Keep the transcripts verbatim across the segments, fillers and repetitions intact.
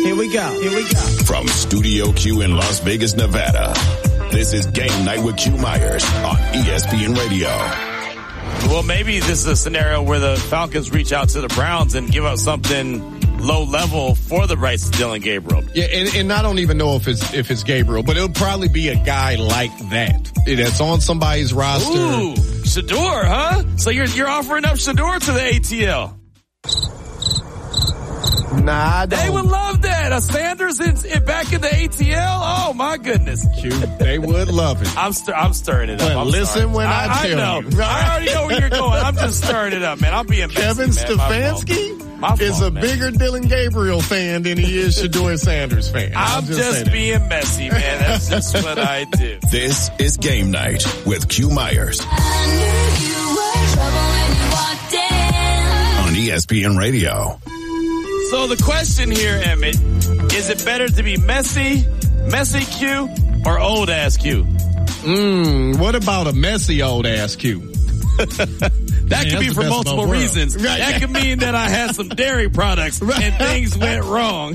Here we go. Here we go. From Studio Q in Las Vegas, Nevada, this is Game Night with Q Myers on E S P N Radio. Well, maybe this is a scenario where the Falcons reach out to the Browns and give up something low level for the rights to Dillon Gabriel. Yeah, and, and I don't even know if it's if it's Gabriel, but it'll probably be a guy like that that's on somebody's roster. Ooh, Shedeur, huh? So you're you're offering up Shedeur to the A T L? Nah, I don't. They would love that. A Sanders in, in back in the A T L. Oh my goodness, Q, they would love it. I'm stir, I'm stirring it up. But I'm listen sorry. when I, I, tell I know. you. I already know where you're going. I'm just stirring it up, man. I'm being messy, Kevin man. Stefanski My fault, is a man. bigger Dillon Gabriel fan than he is Shedeur Sanders fan. I'm just, just being messy, man. That's just what I do. This is Game Night with Q Myers on E S P N Radio. So the question here, Emmett, is it better to be messy, messy Q, or old ass Q? Mm, what about a messy old ass Q? That Man, could be for multiple reasons. Right. That could mean that I had some dairy products Right. and things went wrong.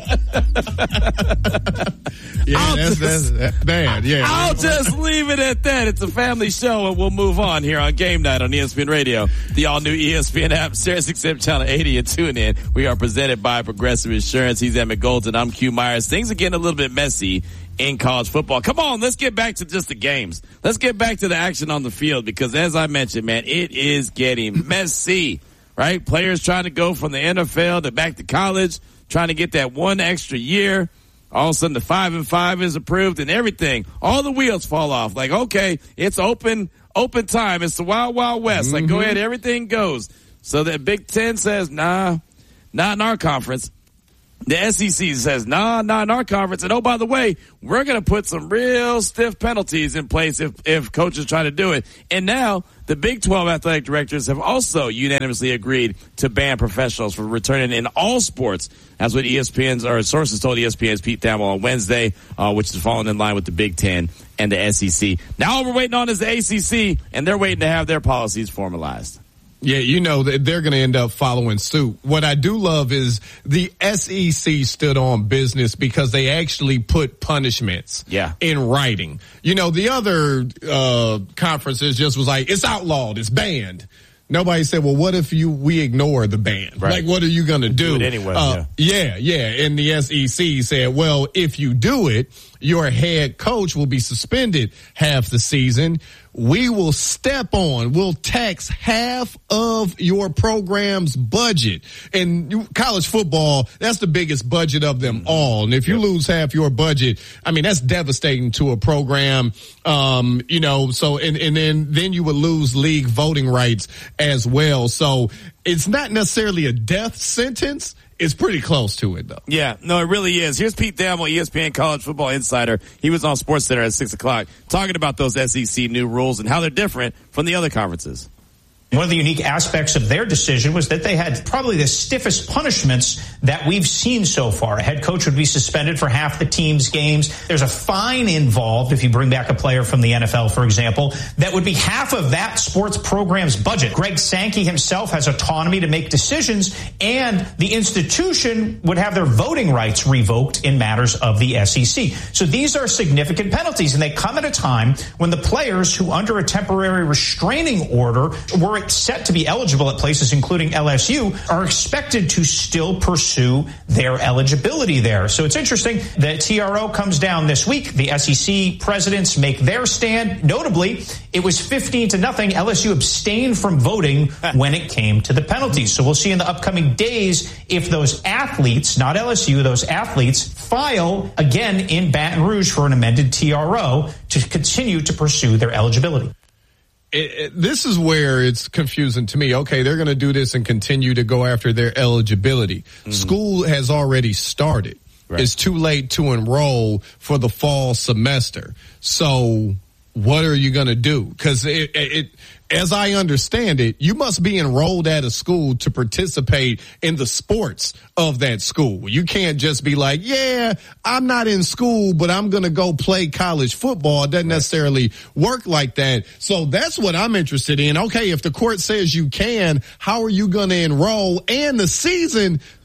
Yeah, I'll that's, just- that's, that's bad. Yeah. I'll just leave it at that. It's a family show, and we'll move on here on Game Night on E S P N Radio, the all-new E S P N app, Sirius X M Channel eighty, and tune in. We are presented by Progressive Insurance. He's Emmett Golden. I'm Q Myers. Things are getting a little bit messy in college football. Come on, let's get back to just the games. Let's get back to the action on the field because, as I mentioned, man, it is getting messy, right? Players trying to go from the N F L to back to college, trying to get that one extra year. All of a sudden, the five and five is approved and everything. All the wheels fall off. Like, okay, it's open, open time. It's the Wild Wild West. Mm-hmm. Like, go ahead, everything goes. So that Big Ten says, nah, not in our conference. The S E C says, nah, not in our conference. And oh, by the way, we're going to put some real stiff penalties in place if, if coaches try to do it. And now the Big twelve athletic directors have also unanimously agreed to ban professionals from returning in all sports. That's what E S P N's, or sources told E S P N's Pete Thamel on Wednesday, uh, which is falling in line with the Big Ten and the S E C. Now all we're waiting on is the A C C, and they're waiting to have their policies formalized. Yeah, you know, they're going to end up following suit. What I do love is the S E C stood on business because they actually put punishments yeah. in writing. You know, the other uh conferences just was like, it's outlawed, it's banned. Nobody said, well, what if you we ignore the ban? Right. Like, what are you going to do? Do it anyway, uh, yeah. yeah, yeah. And the S E C said, well, if you do it, your head coach will be suspended half the season. We will step on, we'll tax half of your program's budget. And college football, that's the biggest budget of them all. And if you lose half your budget, I mean, that's devastating to a program. Um, you know, so, and, and then, then you would lose league voting rights as well. So it's not necessarily a death sentence. It's pretty close to it, though. Yeah, no, it really is. Here's Pete Thamel, E S P N College Football Insider. He was on SportsCenter at six o'clock talking about those S E C new rules and how they're different from the other conferences. One of the unique aspects of their decision was that they had probably the stiffest punishments that we've seen so far. A head coach would be suspended for half the team's games. There's a fine involved if you bring back a player from the N F L, for example, that would be half of that sports program's budget. Greg Sankey himself has autonomy to make decisions, and the institution would have their voting rights revoked in matters of the S E C. So these are significant penalties, and they come at a time when the players who, under a temporary restraining order, were set to be eligible at places including L S U, are expected to still pursue their eligibility there. So it's interesting. The T R O comes down this week. The S E C presidents make their stand. Notably, it was fifteen to nothing. L S U abstained from voting when it came to the penalties. So we'll see in the upcoming days if those athletes, not L S U, those athletes file again in Baton Rouge for an amended T R O to continue to pursue their eligibility. It, it, this is where it's confusing to me. Okay, they're going to do this and continue to go after their eligibility. Mm-hmm. School has already started. Right. It's too late to enroll for the fall semester. So what are you going to do? Because it, it, as I understand it, you must be enrolled at a school to participate in the sports of that school. You can't just be like, yeah, I'm not in school, but I'm going to go play college football. It doesn't right. necessarily work like that. So that's what I'm interested in. Okay, if the court says you can, how are you going to enroll? And the season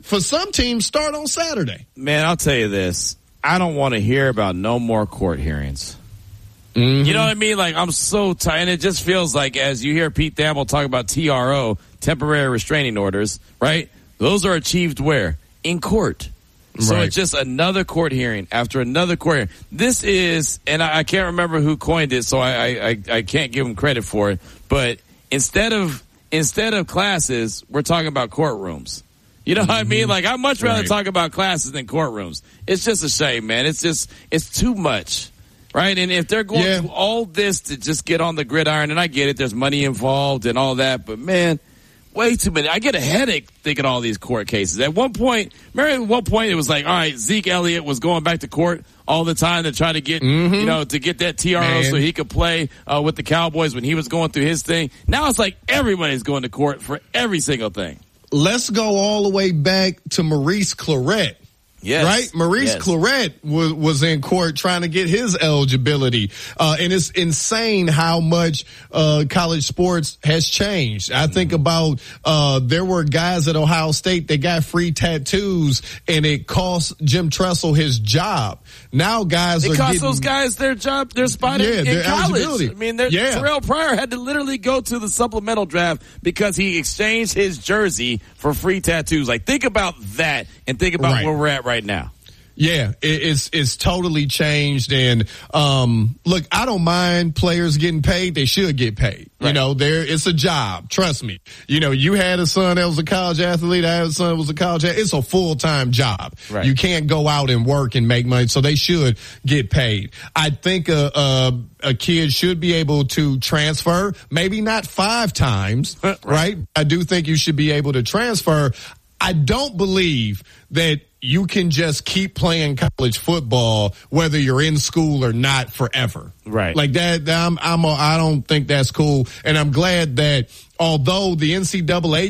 for some teams, start on Saturday. Man, I'll tell you this. I don't want to hear about no more court hearings. Mm-hmm. You know what I mean? Like, I'm so tired. And it just feels like as you hear Pete Thamel talk about T R O, temporary restraining orders, right? Those are achieved where? In court. So right. It's just another court hearing after another court hearing. This is, and I, I can't remember who coined it, so I, I, I can't give him credit for it. But instead of instead of classes, we're talking about courtrooms. You know mm-hmm. what I mean? Like, I'd much rather right. talk about classes than courtrooms. It's just a shame, man. It's just, it's too much. Right? And if they're going yeah. through all this to just get on the gridiron, and I get it, there's money involved and all that, but man, way too many. I get a headache thinking all these court cases. At one point, remember at one point it was like, all right, Zeke Elliott was going back to court all the time to try to get, mm-hmm. you know, to get that T R O man. So he could play uh, with the Cowboys when he was going through his thing. Now it's like everybody's going to court for every single thing. Let's go all the way back to Maurice Clarett. Yes. Right? Maurice yes. Clarett was, was in court trying to get his eligibility. Uh, and it's insane how much, uh, college sports has changed. I think about, uh, there were guys at Ohio State that got free tattoos and it cost Jim Tressel his job. Now guys it are cost getting, those guys their job, their spot yeah, in, their in college. Eligibility. I mean, yeah. Terrell Pryor had to literally go to the supplemental draft because he exchanged his jersey for free tattoos. Like, think about that and think about right. where we're at right now. Yeah, it, it's it's totally changed, and um, look, I don't mind players getting paid. They should get paid. Right. You know, there it's a job. Trust me. You know, you had a son that was a college athlete. I had a son that was a college athlete. It's a full time job. Right. You can't go out and work and make money, so they should get paid. I think a a, a kid should be able to transfer, maybe not five times, right. right? I do think you should be able to transfer. I don't believe that you can just keep playing college football whether you're in school or not forever. Right. Like that, I'm, I'm, a, I don't think that's cool. And I'm glad that although the N C double A